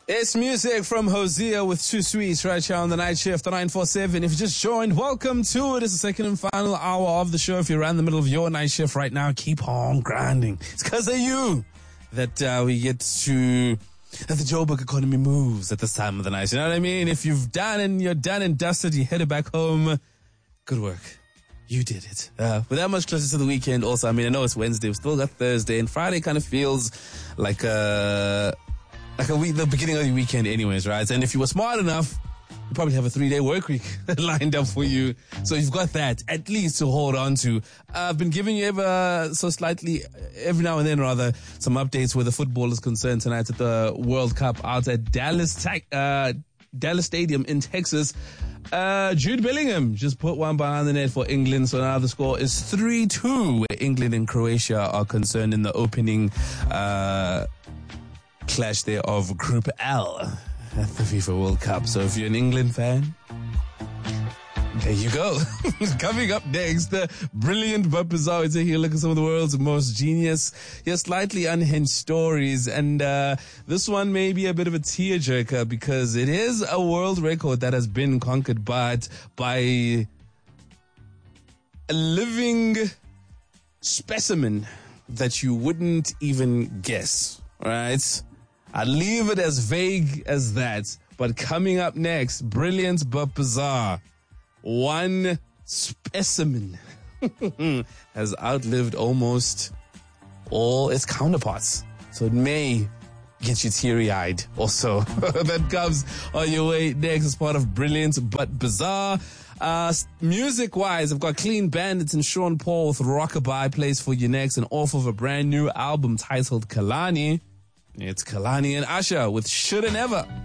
It's music from Hosea with Too Sweet right here on the night shift, the 947. If you just joined, welcome to it. It's the second and final hour of the show. If you're in the middle of your night shift right now, keep on grinding. It's because of you that we get to, that the Joburg economy moves at this time of the night. You know what I mean? If you've done and you're done and dusted, you headed back home. Good work. You did it. We're that much closer to the weekend also. I mean, I know it's Wednesday. We've still got Thursday, and Friday kind of feels like a week, the beginning of the weekend anyways, right? And if you were smart enough, you probably have a 3-day work week lined up for you. So you've got that at least to hold on to. I've been giving you every now and then some updates where the football is concerned tonight at the World Cup out at Dallas Stadium in Texas. Jude Bellingham just put one behind the net for England. So now the score is 3-2 where England and Croatia are concerned in the opening, clash there of Group L at the FIFA World Cup. So if you're an England fan, there you go. Coming up next, the brilliant but bizarre. We take a look at some of the world's most genius, yet slightly unhinged stories. And this one may be a bit of a tearjerker because it is a world record that has been conquered by a living specimen that you wouldn't even guess, right? I'll leave it as vague as that. But coming up next, brilliant but bizarre. One specimen has outlived almost all its counterparts. So it may get you teary-eyed also. That comes on your way next as part of Brilliant but Bizarre. Music-wise, I've got Clean Bandits and Sean Paul with Rockabye plays for you next, and off of a brand new album titled Kalani. It's Kalani and Usher with Shoulda Never.